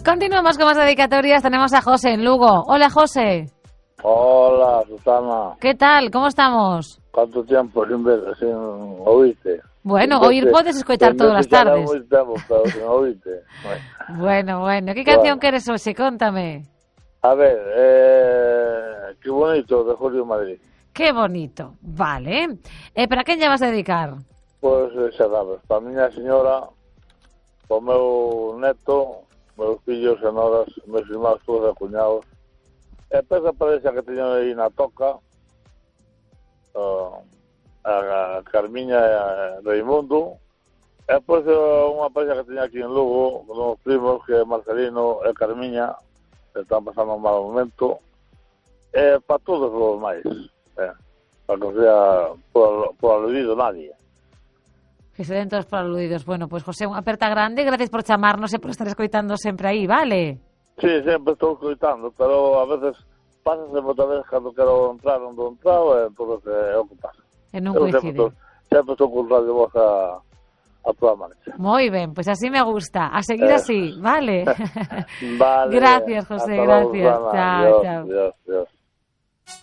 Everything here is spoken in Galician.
Continuamos con más dedicatorias. Tenemos a José en Lugo. Hola, José. Hola, Susana. ¿Qué tal? ¿Cómo estamos? ¿Cuánto tiempo sin oírte? Bueno, oír podes escoitar todas as tardes. Moito tempo, pero sin oírte. Bueno. Que canción queres hoxe? Contame. A ver, qué bonito de Julio Madrid. Qué bonito. Vale. Para quen lle vas a dedicar? Pois xa sabes, para a miña señora, para o meu neto, meus fillos e noras, meus irmãos, todos e cuñados. E pesa parexa que teño aí na toca, a Carmiña e a Raimundo. E pois unha parexa que teño aquí en Lugo, con os primos, que é Marcelino e Carmiña, que están pasando un mal momento. E para todos os máis, para que sea por aludido nadie. Que se den todos por aludidos. Bueno, pues José, unha aperta grande. Gracias por chamarnos e por estar escoitando sempre aí, vale? Sí, sempre estou escoitando, pero a veces pásase outra vez cando quero entrar onde entrado e todo é o que pasa. E non coincide. Sempre estou con Radio Voz a toda marcha. Moi ben, pues así me gusta. A seguir así, vale? Vale. Gracias, José, gracias. Chao, chao. Dios.